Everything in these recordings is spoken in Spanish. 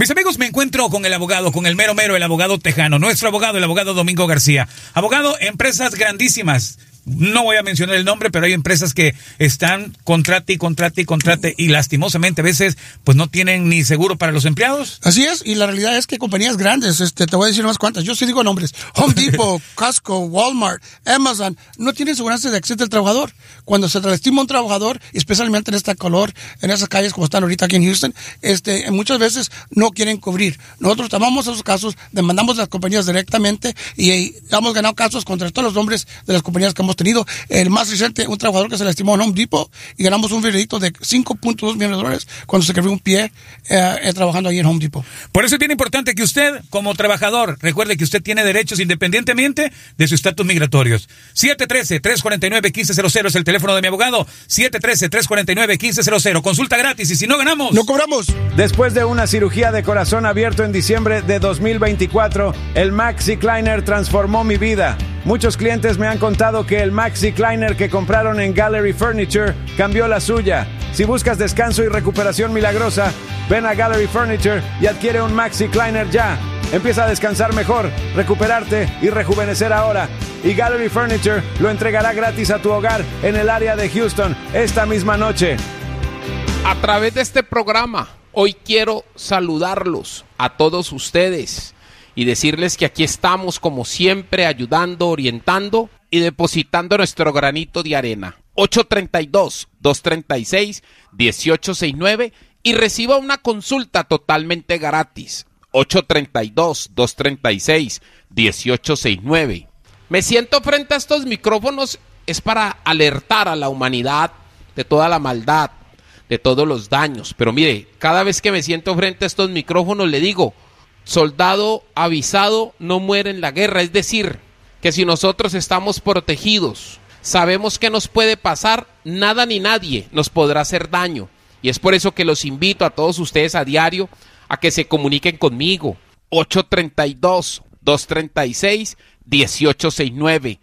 Mis amigos, me encuentro con el abogado, con el mero, el abogado tejano, nuestro abogado, el abogado Domingo García. Abogado, empresas grandísimas. No voy a mencionar el nombre, pero hay empresas que están contrate y lastimosamente a veces pues no tienen ni seguro para los empleados. Así es, y la realidad es que compañías grandes, te voy a decir unas cuantas, yo sí digo nombres, Home Depot, Costco, Walmart, Amazon, no tienen seguridad de acceso del trabajador. Cuando se lastima un trabajador, especialmente en esta calor, en esas calles como están ahorita aquí en Houston, muchas veces no quieren cubrir. Nosotros tomamos esos casos, demandamos a las compañías directamente y hemos ganado casos contra todos los nombres de las compañías que hemos tenido. El más reciente, un trabajador que se lastimó en Home Depot y ganamos un veredicto de $5.2 millones cuando se quebró un pie trabajando ahí en Home Depot. Por eso es bien importante que usted, como trabajador, recuerde que usted tiene derechos independientemente de su estatus migratorios. 713-349-1500 es el teléfono de mi abogado. 713-349-1500. Consulta gratis y si no ganamos, no cobramos. Después de una cirugía de corazón abierto en diciembre de 2024, el MaxiCliner transformó mi vida. Muchos clientes me han contado que el MaxiCliner que compraron en Gallery Furniture cambió la suya. Si buscas descanso y recuperación milagrosa, ven a Gallery Furniture y adquiere un MaxiCliner ya. Empieza a descansar mejor, recuperarte y rejuvenecer ahora. Y Gallery Furniture lo entregará gratis a tu hogar en el área de Houston esta misma noche. A través de este programa, hoy quiero saludarlos a todos ustedes y decirles que aquí estamos como siempre ayudando, orientando y depositando nuestro granito de arena. 832-236-1869 y reciba una consulta totalmente gratis. 832-236-1869. Me siento frente a estos micrófonos es para alertar a la humanidad de toda la maldad, de todos los daños. Pero mire, cada vez que me siento frente a estos micrófonos le digo, soldado avisado no muere en la guerra. Es decir, que si nosotros estamos protegidos, sabemos que nos puede pasar, nada ni nadie nos podrá hacer daño. Y es por eso que los invito a todos ustedes a diario a que se comuniquen conmigo. 832-236-1869.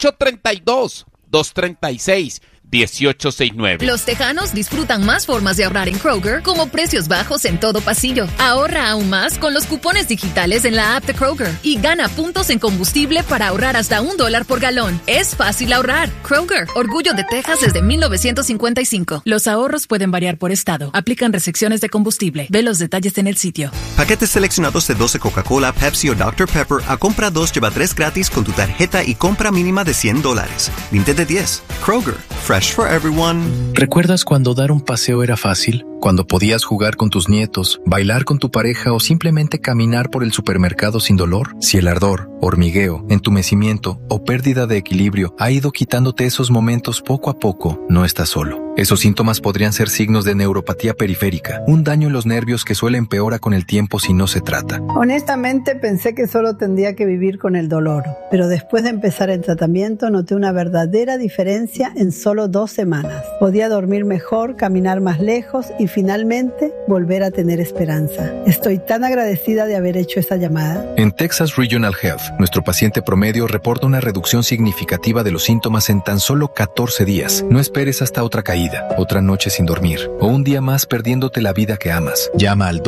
832-236-1869. Los tejanos disfrutan más formas de ahorrar en Kroger, como precios bajos en todo pasillo. Ahorra aún más con los cupones digitales en la app de Kroger y gana puntos en combustible para ahorrar hasta $1 por galón. Es fácil ahorrar. Kroger, orgullo de Texas desde 1955. Los ahorros pueden variar por estado. Aplican restricciones de combustible. Ve los detalles en el sitio. Paquetes seleccionados de 12 Coca-Cola, Pepsi o Dr. Pepper a compra 2 lleva 3 gratis con tu tarjeta y compra mínima de $100. Límite de 10. Kroger. Fresh for everyone. ¿Recuerdas cuando dar un paseo era fácil? Cuando podías jugar con tus nietos, bailar con tu pareja o simplemente caminar por el supermercado sin dolor. Si el ardor, hormigueo, entumecimiento o pérdida de equilibrio ha ido quitándote esos momentos poco a poco, no estás solo. Esos síntomas podrían ser signos de neuropatía periférica, un daño en los nervios que suele empeora con el tiempo si no se trata. Honestamente pensé que solo tendría que vivir con el dolor, pero después de empezar el tratamiento noté una verdadera diferencia en solo 2 semanas. Podía dormir mejor, caminar más lejos y finalmente volver a tener esperanza. Estoy tan agradecida de haber hecho esta llamada. En Texas Regional Health, nuestro paciente promedio reporta una reducción significativa de los síntomas en tan solo 14 días. No esperes hasta otra caída, otra noche sin dormir o un día más perdiéndote la vida que amas. Llama al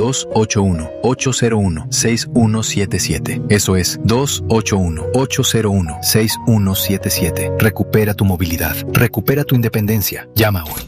281-801-6177. Eso es 281-801-6177. Recupera tu movilidad. Recupera tu independencia. Llama hoy.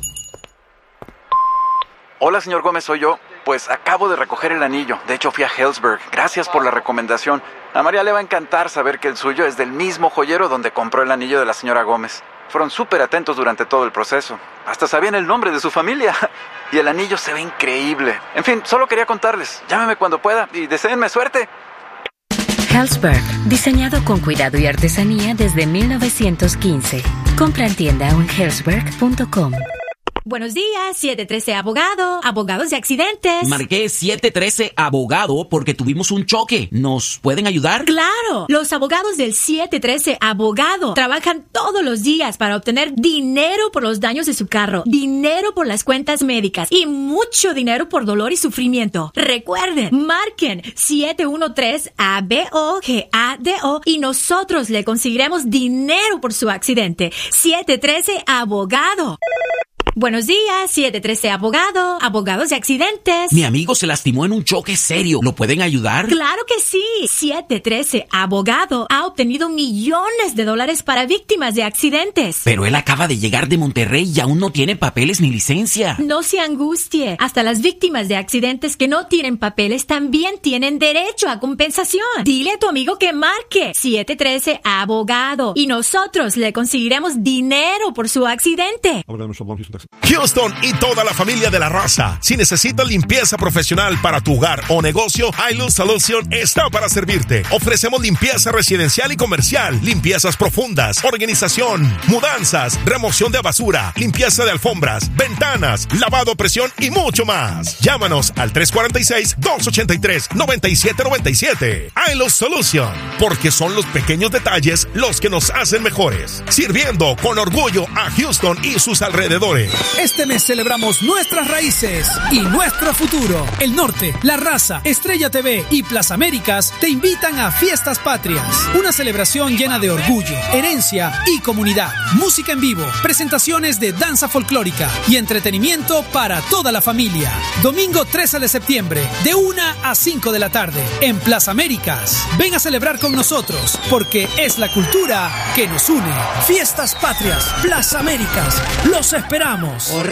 Hola, señor Gómez, soy yo. Pues acabo de recoger el anillo. De hecho, fui a Helzberg. Gracias por la recomendación. A María le va a encantar saber que el suyo es del mismo joyero donde compró el anillo de la señora Gómez. Fueron súper atentos durante todo el proceso. Hasta sabían el nombre de su familia. Y el anillo se ve increíble. En fin, solo quería contarles. Llámeme cuando pueda y deséenme suerte. Helzberg, diseñado con cuidado y artesanía desde 1915. Compra en tienda o en helzberg.com. Buenos días, 713 Abogado, abogados de accidentes. Marqué 713 Abogado porque tuvimos un choque. ¿Nos pueden ayudar? ¡Claro! Los abogados del 713 Abogado trabajan todos los días para obtener dinero por los daños de su carro, dinero por las cuentas médicas y mucho dinero por dolor y sufrimiento. Recuerden, marquen 713-ABOGADO y nosotros le conseguiremos dinero por su accidente. 713 Abogado. Buenos días, 713 Abogado. Abogados de accidentes. Mi amigo se lastimó en un choque serio. ¿Lo pueden ayudar? ¡Claro que sí! 713 Abogado ha obtenido millones de dólares para víctimas de accidentes. Pero él acaba de llegar de Monterrey y aún no tiene papeles ni licencia. No se angustie. Hasta las víctimas de accidentes que no tienen papeles también tienen derecho a compensación. Dile a tu amigo que marque 713 Abogado y nosotros le conseguiremos dinero por su accidente. Houston y toda la familia de La Raza. Si necesitas limpieza profesional para tu hogar o negocio, iLuz Solution está para servirte. Ofrecemos limpieza residencial y comercial, limpiezas profundas, organización, mudanzas, remoción de basura, limpieza de alfombras, ventanas, lavado a presión y mucho más. Llámanos al 346-283-9797. iLuz Solution, porque son los pequeños detalles los que nos hacen mejores. Sirviendo con orgullo a Houston y sus alrededores. Este mes celebramos nuestras raíces y nuestro futuro. El Norte, La Raza, Estrella TV y Plaza Américas te invitan a Fiestas Patrias, una celebración llena de orgullo, herencia y comunidad. Música en vivo, presentaciones de danza folclórica y entretenimiento para toda la familia. Domingo 13 de septiembre, de 1 a 5 de la tarde, en Plaza Américas. Ven a celebrar con nosotros, porque es la cultura que nos une. Fiestas Patrias, Plaza Américas. Los esperamos.